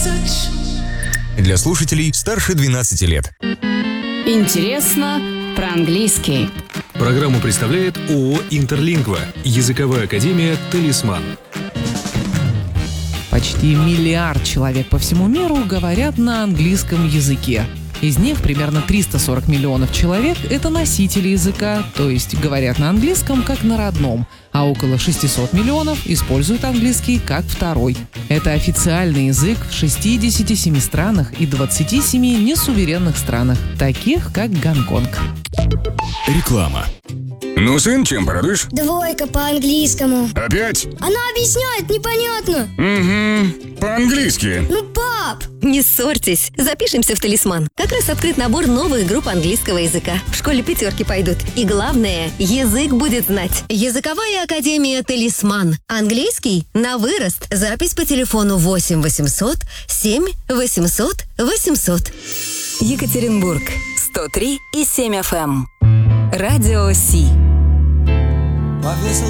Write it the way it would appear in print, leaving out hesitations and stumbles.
Для слушателей старше 12 лет. Интересно про английский. Программу представляет ООО «Интерлингва», языковая академия «Талисман». Почти миллиард человек по всему миру говорят на английском языке. Из них примерно 340 миллионов человек – это носители языка, то есть говорят на английском как на родном, а около 600 миллионов используют английский как второй. Это официальный язык в 67 странах и 27 несуверенных странах, таких как Гонконг. Реклама. Ну, сын, чем порадуешь? 2 по английскому. Опять? Она объясняет непонятно. Угу, по-английски. Ну, пап! Не ссорьтесь, запишемся в «Талисман». Как раз открыт набор новых групп английского языка. В школе 5 пойдут. И главное, язык будет знать. Языковая академия «Талисман». Английский на вырост. Запись по телефону 8 800 7 800 800. Екатеринбург, 103,7 FM. Радио Си.